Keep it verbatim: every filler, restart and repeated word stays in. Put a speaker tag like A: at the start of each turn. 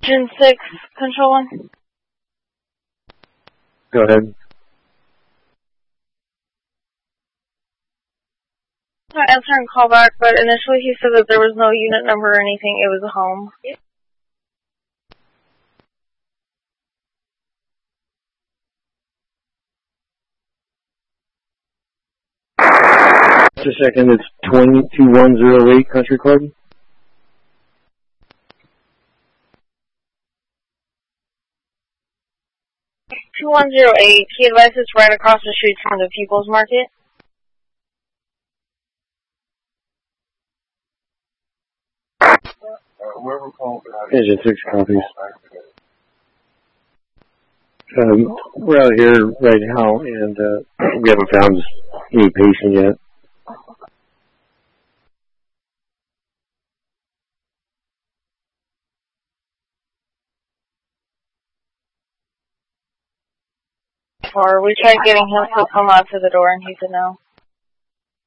A: Gen six, Control one.
B: Go ahead.
A: I'm answering callback, but initially he said that there was no unit number or anything. It was a home.
B: Just a second, it's twenty-two one oh eight Country Club.
A: two one zero eight, he advised it's right across the street from the People's Market.
B: Engine six copies. Um, we're out here right now, and uh, we haven't found any patient yet.
A: Or we tried getting him to come out to the door, and he said no.